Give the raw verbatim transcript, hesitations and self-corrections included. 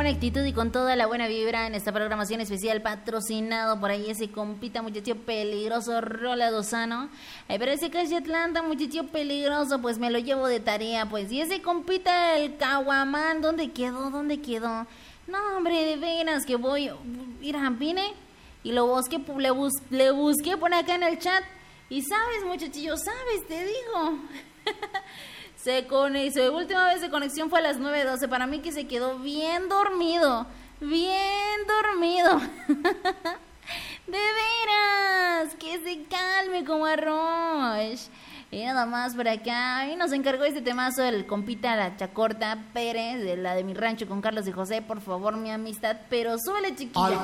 buena actitud y con toda la buena vibra en esta programación especial patrocinado por ahí ese compita muchacho peligroso Rola Dosano. Ay, pero ese calle Atlanta muchacho peligroso, pues me lo llevo de tarea, pues. Y ese compita el Caguamán, ¿dónde quedó? ¿Dónde quedó? No, hombre, de veras que voy. Mira, vine y lo busqué, le, bus, le busqué por acá en el chat. Y sabes, muchachillo, sabes, te digo. Se con su última vez de conexión fue a las nueve doce. Para mí que se quedó bien dormido. Bien dormido. De veras. Que se calme como arroz. Y nada más por acá. Y nos encargó este temazo el compita la Chacorta Pérez, de la de Mi Rancho con Carlos y José. Por favor, mi amistad. Pero súbele, chiquilla.